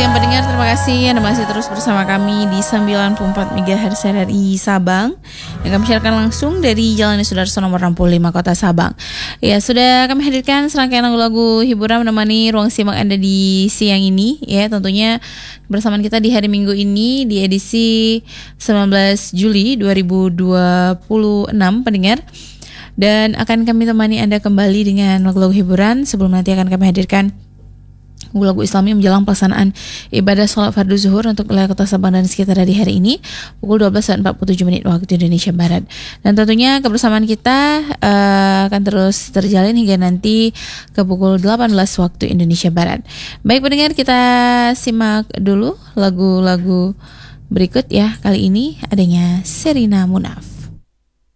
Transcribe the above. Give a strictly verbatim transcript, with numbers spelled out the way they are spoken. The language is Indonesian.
siang pendengar, terima kasih Anda masih terus bersama kami di sembilan puluh empat megahertz R R I Sabang yang kami siarkan langsung dari Jalan Sudarso nomor enam puluh lima Kota Sabang. Ya, sudah kami hadirkan serangkaian lagu-lagu hiburan menemani ruang simak Anda di siang ini. Ya, tentunya bersamaan kita di hari Minggu ini di edisi sembilan belas Juli dua ribu dua puluh enam pendengar. Dan akan kami temani Anda kembali dengan lagu-lagu hiburan sebelum nanti akan kami hadirkan lagu Islami menjelang pelaksanaan ibadah sholat fardu zuhur untuk wilayah Kota Sabang dan sekitar di hari ini pukul dua belas empat puluh tujuh menit waktu Indonesia Barat. Dan tentunya kebersamaan kita uh, akan terus terjalin hingga nanti ke pukul delapan belas waktu Indonesia Barat. Baik pendengar, kita simak dulu lagu-lagu berikut ya. Kali ini adanya Sherina Munaf.